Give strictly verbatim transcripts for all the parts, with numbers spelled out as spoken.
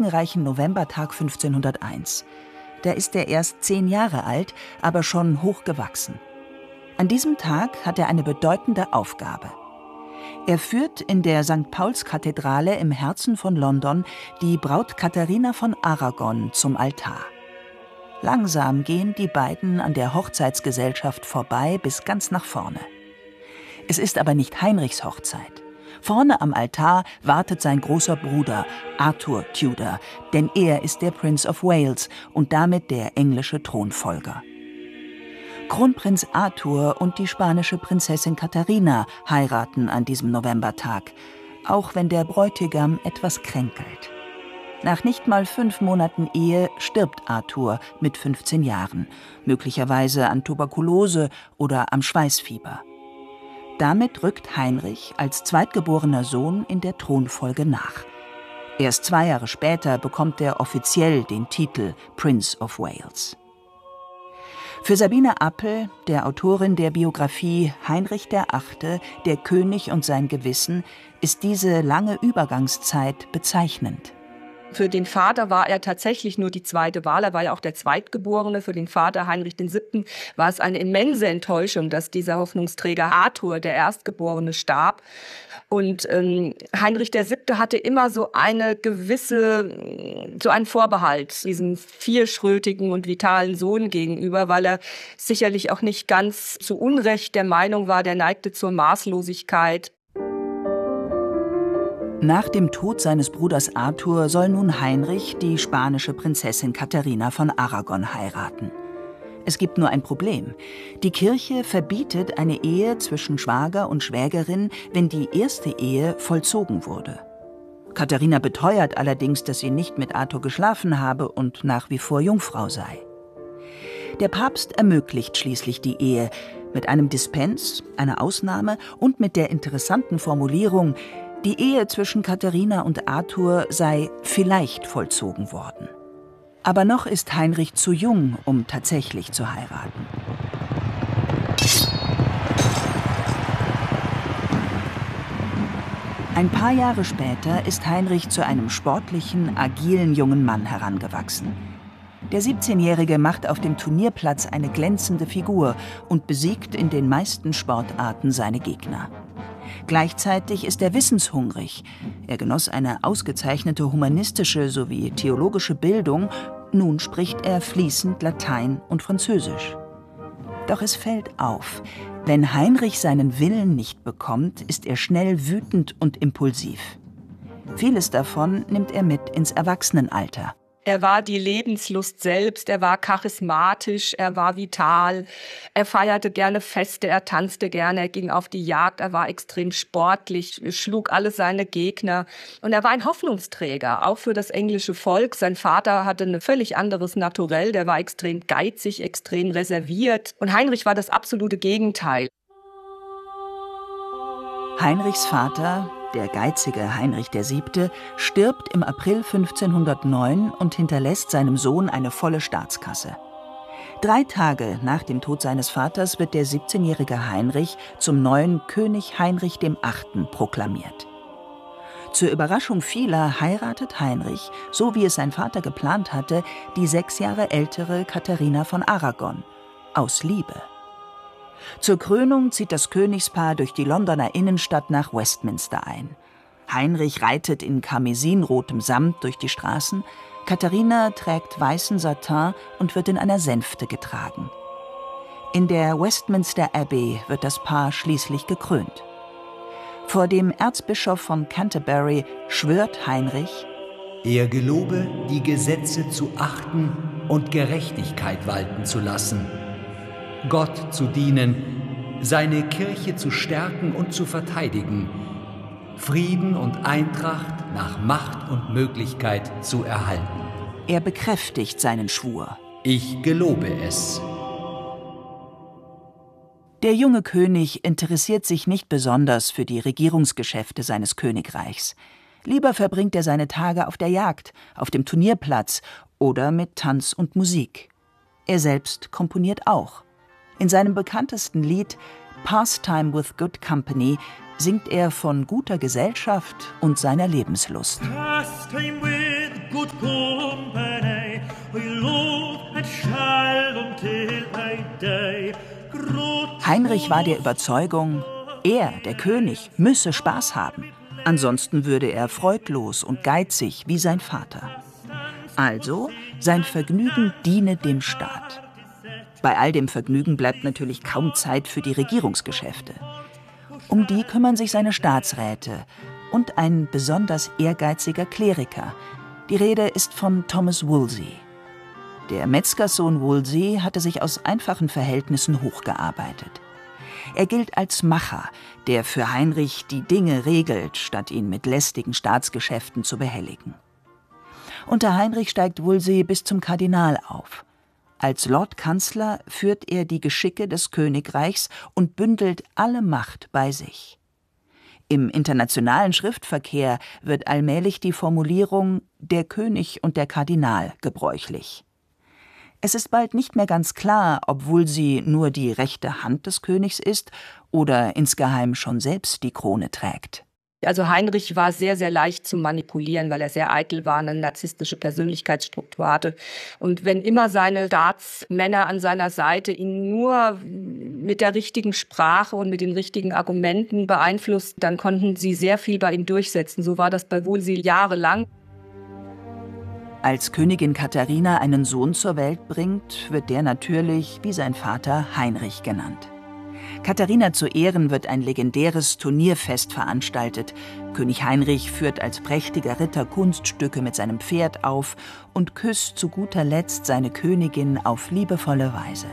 regenreichen Novembertag fünfzehnhunderteins. Da ist er erst zehn Jahre alt, aber schon hochgewachsen. An diesem Tag hat er eine bedeutende Aufgabe. Er führt in der Sankt Paulskathedrale im Herzen von London die Braut Katharina von Aragon zum Altar. Langsam gehen die beiden an der Hochzeitsgesellschaft vorbei bis ganz nach vorne. Es ist aber nicht Heinrichs Hochzeit. Vorne am Altar wartet sein großer Bruder, Arthur Tudor, denn er ist der Prince of Wales und damit der englische Thronfolger. Kronprinz Arthur und die spanische Prinzessin Katharina heiraten an diesem Novembertag, auch wenn der Bräutigam etwas kränkelt. Nach nicht mal fünf Monaten Ehe stirbt Arthur mit fünfzehn Jahren, möglicherweise an Tuberkulose oder am Schweißfieber. Damit rückt Heinrich als zweitgeborener Sohn in der Thronfolge nach. Erst zwei Jahre später bekommt er offiziell den Titel Prince of Wales. Für Sabine Appel, der Autorin der Biografie Heinrich der Achte, der König und sein Gewissen, ist diese lange Übergangszeit bezeichnend. Für den Vater war er tatsächlich nur die zweite Wahl. Er war ja auch der Zweitgeborene. Für den Vater Heinrich der Siebte war es eine immense Enttäuschung, dass dieser Hoffnungsträger Arthur, der Erstgeborene, starb. Und ähm, Heinrich der Siebte hatte immer so eine gewisse, so einen Vorbehalt diesem vierschrötigen und vitalen Sohn gegenüber, weil er sicherlich auch nicht ganz zu Unrecht der Meinung war, der neigte zur Maßlosigkeit. Nach dem Tod seines Bruders Arthur soll nun Heinrich die spanische Prinzessin Katharina von Aragon heiraten. Es gibt nur ein Problem. Die Kirche verbietet eine Ehe zwischen Schwager und Schwägerin, wenn die erste Ehe vollzogen wurde. Katharina beteuert allerdings, dass sie nicht mit Arthur geschlafen habe und nach wie vor Jungfrau sei. Der Papst ermöglicht schließlich die Ehe mit einem Dispens, einer Ausnahme und mit der interessanten Formulierung, die Ehe zwischen Katharina und Arthur sei vielleicht vollzogen worden. Aber noch ist Heinrich zu jung, um tatsächlich zu heiraten. Ein paar Jahre später ist Heinrich zu einem sportlichen, agilen jungen Mann herangewachsen. Der siebzehnjährige macht auf dem Turnierplatz eine glänzende Figur und besiegt in den meisten Sportarten seine Gegner. Gleichzeitig ist er wissenshungrig. Er genoss eine ausgezeichnete humanistische sowie theologische Bildung. Nun spricht er fließend Latein und Französisch. Doch es fällt auf, wenn Heinrich seinen Willen nicht bekommt, ist er schnell wütend und impulsiv. Vieles davon nimmt er mit ins Erwachsenenalter. Er war die Lebenslust selbst, er war charismatisch, er war vital, er feierte gerne Feste, er tanzte gerne, er ging auf die Jagd, er war extrem sportlich, schlug alle seine Gegner und er war ein Hoffnungsträger, auch für das englische Volk. Sein Vater hatte ein völlig anderes Naturell, der war extrem geizig, extrem reserviert und Heinrich war das absolute Gegenteil. Heinrichs Vater, der geizige Heinrich der Siebte, stirbt im April fünfzehnhundertneun und hinterlässt seinem Sohn eine volle Staatskasse. Drei Tage nach dem Tod seines Vaters wird der siebzehnjährige Heinrich zum neuen König Heinrich der Achte proklamiert. Zur Überraschung vieler heiratet Heinrich, so wie es sein Vater geplant hatte, die sechs Jahre ältere Katharina von Aragon, aus Liebe. Zur Krönung zieht das Königspaar durch die Londoner Innenstadt nach Westminster ein. Heinrich reitet in karmesinrotem Samt durch die Straßen, Katharina trägt weißen Satin und wird in einer Sänfte getragen. In der Westminster Abbey wird das Paar schließlich gekrönt. Vor dem Erzbischof von Canterbury schwört Heinrich: Er gelobe, die Gesetze zu achten und Gerechtigkeit walten zu lassen, Gott zu dienen, seine Kirche zu stärken und zu verteidigen, Frieden und Eintracht nach Macht und Möglichkeit zu erhalten. Er bekräftigt seinen Schwur. Ich gelobe es. Der junge König interessiert sich nicht besonders für die Regierungsgeschäfte seines Königreichs. Lieber verbringt er seine Tage auf der Jagd, auf dem Turnierplatz oder mit Tanz und Musik. Er selbst komponiert auch. In seinem bekanntesten Lied »Pastime with Good Company« singt er von guter Gesellschaft und seiner Lebenslust. Pastime with good company, I love and shall until I die. Heinrich war der Überzeugung, er, der König, müsse Spaß haben. Ansonsten würde er freudlos und geizig wie sein Vater. Also, sein Vergnügen diene dem Staat. Bei all dem Vergnügen bleibt natürlich kaum Zeit für die Regierungsgeschäfte. Um die kümmern sich seine Staatsräte und ein besonders ehrgeiziger Kleriker. Die Rede ist von Thomas Wolsey. Der Metzgerssohn Wolsey hatte sich aus einfachen Verhältnissen hochgearbeitet. Er gilt als Macher, der für Heinrich die Dinge regelt, statt ihn mit lästigen Staatsgeschäften zu behelligen. Unter Heinrich steigt Wolsey bis zum Kardinal auf. Als Lordkanzler führt er die Geschicke des Königreichs und bündelt alle Macht bei sich. Im internationalen Schriftverkehr wird allmählich die Formulierung »der König und der Kardinal« gebräuchlich. Es ist bald nicht mehr ganz klar, ob Wolsey nur die rechte Hand des Königs ist oder insgeheim schon selbst die Krone trägt. Also Heinrich war sehr, sehr leicht zu manipulieren, weil er sehr eitel war, eine narzisstische Persönlichkeitsstruktur hatte. Und wenn immer seine Staatsmänner an seiner Seite ihn nur mit der richtigen Sprache und mit den richtigen Argumenten beeinflussten, dann konnten sie sehr viel bei ihm durchsetzen. So war das bei Wolsey jahrelang. Als Königin Katharina einen Sohn zur Welt bringt, wird der natürlich, wie sein Vater, Heinrich genannt. Katharina zu Ehren wird ein legendäres Turnierfest veranstaltet. König Heinrich führt als prächtiger Ritter Kunststücke mit seinem Pferd auf und küsst zu guter Letzt seine Königin auf liebevolle Weise.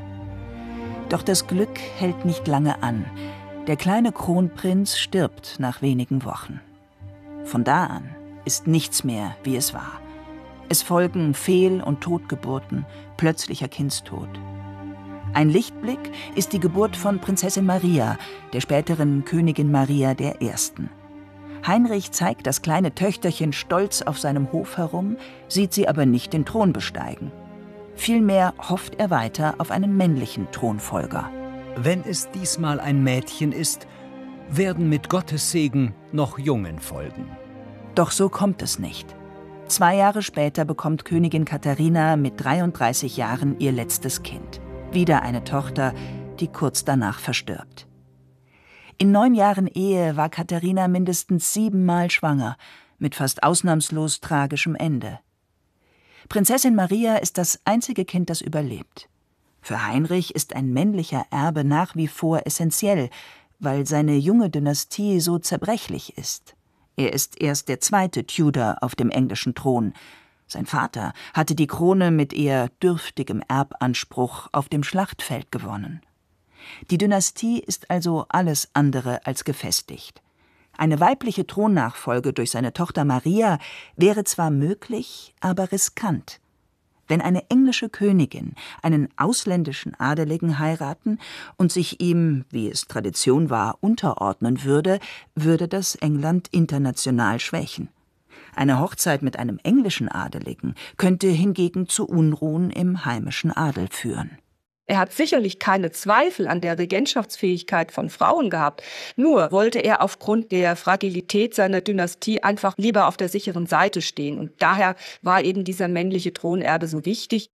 Doch das Glück hält nicht lange an. Der kleine Kronprinz stirbt nach wenigen Wochen. Von da an ist nichts mehr, wie es war. Es folgen Fehl- und Totgeburten, plötzlicher Kindstod. Ein Lichtblick ist die Geburt von Prinzessin Maria, der späteren Königin Maria der Ersten. Heinrich zeigt das kleine Töchterchen stolz auf seinem Hof herum, sieht sie aber nicht den Thron besteigen. Vielmehr hofft er weiter auf einen männlichen Thronfolger. Wenn es diesmal ein Mädchen ist, werden mit Gottes Segen noch Jungen folgen. Doch so kommt es nicht. Zwei Jahre später bekommt Königin Katharina mit dreiunddreißig Jahren ihr letztes Kind. Wieder eine Tochter, die kurz danach verstirbt. In neun Jahren Ehe war Katharina mindestens siebenmal schwanger, mit fast ausnahmslos tragischem Ende. Prinzessin Maria ist das einzige Kind, das überlebt. Für Heinrich ist ein männlicher Erbe nach wie vor essentiell, weil seine junge Dynastie so zerbrechlich ist. Er ist erst der zweite Tudor auf dem englischen Thron. Sein Vater hatte die Krone mit eher dürftigem Erbanspruch auf dem Schlachtfeld gewonnen. Die Dynastie ist also alles andere als gefestigt. Eine weibliche Thronnachfolge durch seine Tochter Maria wäre zwar möglich, aber riskant. Wenn eine englische Königin einen ausländischen Adeligen heiraten und sich ihm, wie es Tradition war, unterordnen würde, würde das England international schwächen. Eine Hochzeit mit einem englischen Adeligen könnte hingegen zu Unruhen im heimischen Adel führen. Er hat sicherlich keine Zweifel an der Regentschaftsfähigkeit von Frauen gehabt. Nur wollte er aufgrund der Fragilität seiner Dynastie einfach lieber auf der sicheren Seite stehen. Und daher war eben dieser männliche Thronerbe so wichtig.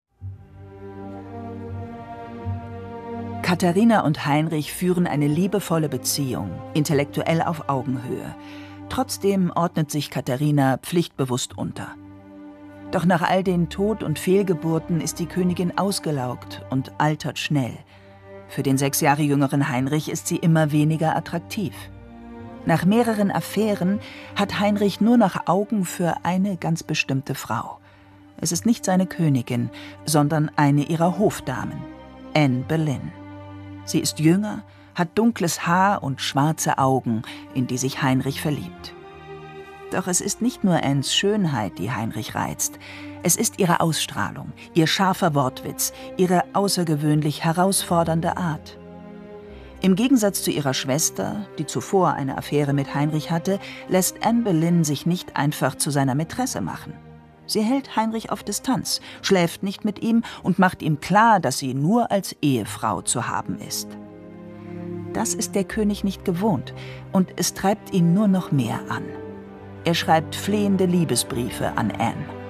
Katharina und Heinrich führen eine liebevolle Beziehung, intellektuell auf Augenhöhe. Trotzdem ordnet sich Katharina pflichtbewusst unter. Doch nach all den Tod- und Fehlgeburten ist die Königin ausgelaugt und altert schnell. Für den sechs Jahre jüngeren Heinrich ist sie immer weniger attraktiv. Nach mehreren Affären hat Heinrich nur noch Augen für eine ganz bestimmte Frau. Es ist nicht seine Königin, sondern eine ihrer Hofdamen, Anne Boleyn. Sie ist jünger, hat dunkles Haar und schwarze Augen, in die sich Heinrich verliebt. Doch es ist nicht nur Annes Schönheit, die Heinrich reizt. Es ist ihre Ausstrahlung, ihr scharfer Wortwitz, ihre außergewöhnlich herausfordernde Art. Im Gegensatz zu ihrer Schwester, die zuvor eine Affäre mit Heinrich hatte, lässt Anne Boleyn sich nicht einfach zu seiner Mätresse machen. Sie hält Heinrich auf Distanz, schläft nicht mit ihm und macht ihm klar, dass sie nur als Ehefrau zu haben ist. Das ist der König nicht gewohnt und es treibt ihn nur noch mehr an. Er schreibt flehende Liebesbriefe an Anne.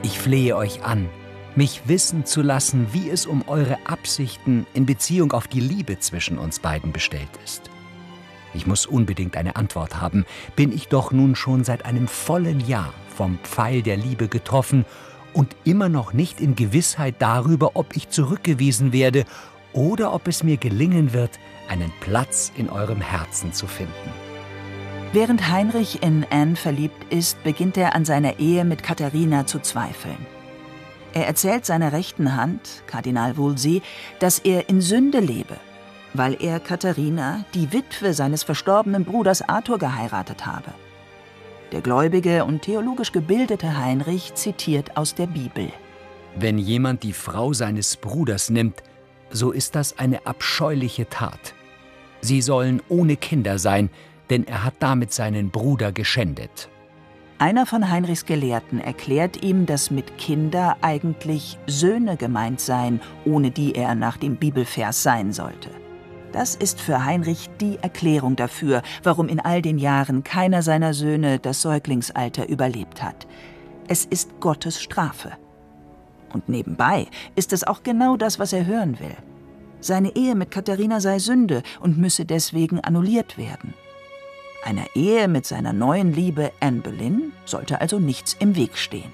Ich flehe euch an, mich wissen zu lassen, wie es um eure Absichten in Beziehung auf die Liebe zwischen uns beiden bestellt ist. Ich muss unbedingt eine Antwort haben, bin ich doch nun schon seit einem vollen Jahr vom Pfeil der Liebe getroffen und immer noch nicht in Gewissheit darüber, ob ich zurückgewiesen werde oder ob es mir gelingen wird, einen Platz in eurem Herzen zu finden. Während Heinrich in Anne verliebt ist, beginnt er an seiner Ehe mit Katharina zu zweifeln. Er erzählt seiner rechten Hand, Kardinal Wolsey, dass er in Sünde lebe, weil er Katharina, die Witwe seines verstorbenen Bruders Arthur, geheiratet habe. Der gläubige und theologisch gebildete Heinrich zitiert aus der Bibel: Wenn jemand die Frau seines Bruders nimmt, so ist das eine abscheuliche Tat. Sie sollen ohne Kinder sein, denn er hat damit seinen Bruder geschändet. Einer von Heinrichs Gelehrten erklärt ihm, dass mit Kinder eigentlich Söhne gemeint seien, ohne die er nach dem Bibelvers sein sollte. Das ist für Heinrich die Erklärung dafür, warum in all den Jahren keiner seiner Söhne das Säuglingsalter überlebt hat. Es ist Gottes Strafe. Und nebenbei ist es auch genau das, was er hören will. Seine Ehe mit Katharina sei Sünde und müsse deswegen annulliert werden. Einer Ehe mit seiner neuen Liebe Anne Boleyn sollte also nichts im Weg stehen.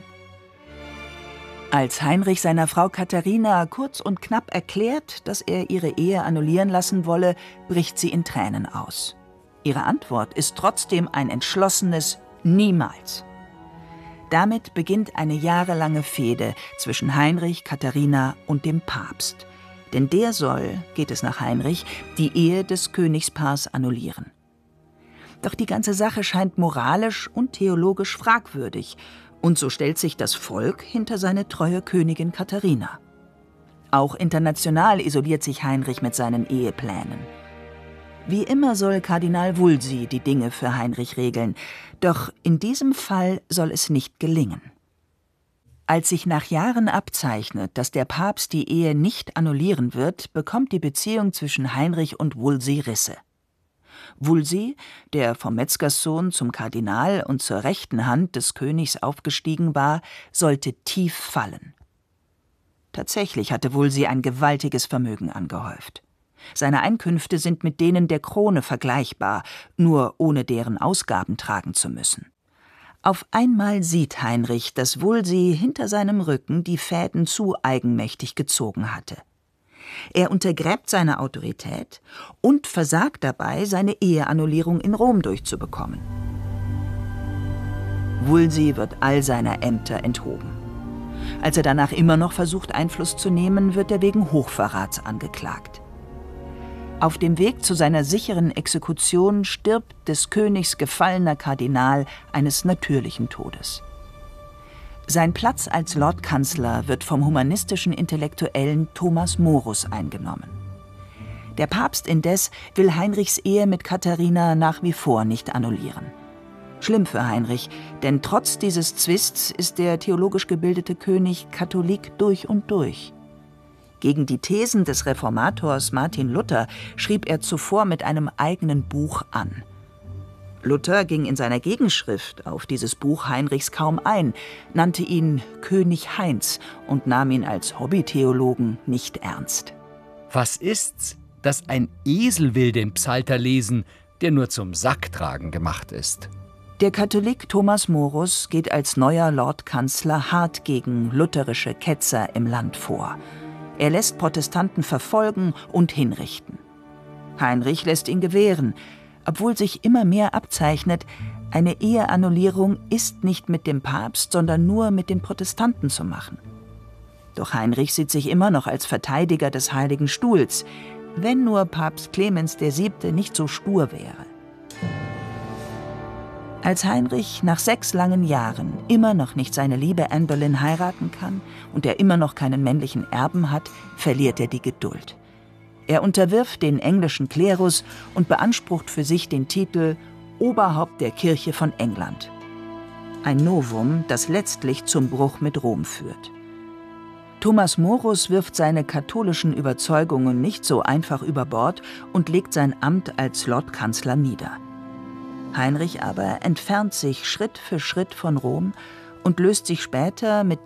Als Heinrich seiner Frau Katharina kurz und knapp erklärt, dass er ihre Ehe annullieren lassen wolle, bricht sie in Tränen aus. Ihre Antwort ist trotzdem ein entschlossenes Niemals. Damit beginnt eine jahrelange Fehde zwischen Heinrich, Katharina und dem Papst. Denn der soll, geht es nach Heinrich, die Ehe des Königspaars annullieren. Doch die ganze Sache scheint moralisch und theologisch fragwürdig. Und so stellt sich das Volk hinter seine treue Königin Katharina. Auch international isoliert sich Heinrich mit seinen Eheplänen. Wie immer soll Kardinal Wolsey die Dinge für Heinrich regeln, doch in diesem Fall soll es nicht gelingen. Als sich nach Jahren abzeichnet, dass der Papst die Ehe nicht annullieren wird, bekommt die Beziehung zwischen Heinrich und Wolsey Risse. Wolsey, der vom Metzgerssohn zum Kardinal und zur rechten Hand des Königs aufgestiegen war, sollte tief fallen. Tatsächlich hatte Wolsey ein gewaltiges Vermögen angehäuft. Seine Einkünfte sind mit denen der Krone vergleichbar, nur ohne deren Ausgaben tragen zu müssen. Auf einmal sieht Heinrich, dass Wolsey hinter seinem Rücken die Fäden zu eigenmächtig gezogen hatte. Er untergräbt seine Autorität und versagt dabei, seine Eheannullierung in Rom durchzubekommen. Wolsey wird all seiner Ämter enthoben. Als er danach immer noch versucht, Einfluss zu nehmen, wird er wegen Hochverrats angeklagt. Auf dem Weg zu seiner sicheren Exekution stirbt des Königs gefallener Kardinal eines natürlichen Todes. Sein Platz als Lordkanzler wird vom humanistischen Intellektuellen Thomas Morus eingenommen. Der Papst indes will Heinrichs Ehe mit Katharina nach wie vor nicht annullieren. Schlimm für Heinrich, denn trotz dieses Zwists ist der theologisch gebildete König Katholik durch und durch. Gegen die Thesen des Reformators Martin Luther schrieb er zuvor mit einem eigenen Buch an. Luther ging in seiner Gegenschrift auf dieses Buch Heinrichs kaum ein, nannte ihn König Heinz und nahm ihn als Hobbytheologen nicht ernst. Was ist's, dass ein Esel will den Psalter lesen, der nur zum Sacktragen gemacht ist? Der Katholik Thomas Morus geht als neuer Lordkanzler hart gegen lutherische Ketzer im Land vor. Er lässt Protestanten verfolgen und hinrichten. Heinrich lässt ihn gewähren, obwohl sich immer mehr abzeichnet, eine Eheannullierung ist nicht mit dem Papst, sondern nur mit den Protestanten zu machen. Doch Heinrich sieht sich immer noch als Verteidiger des Heiligen Stuhls, wenn nur Papst Clemens der Siebte nicht so stur wäre. Als Heinrich nach sechs langen Jahren immer noch nicht seine liebe Anne Boleyn heiraten kann und er immer noch keinen männlichen Erben hat, verliert er die Geduld. Er unterwirft den englischen Klerus und beansprucht für sich den Titel Oberhaupt der Kirche von England. Ein Novum, das letztlich zum Bruch mit Rom führt. Thomas Morus wirft seine katholischen Überzeugungen nicht so einfach über Bord und legt sein Amt als Lordkanzler nieder. Heinrich aber entfernt sich Schritt für Schritt von Rom und löst sich später mit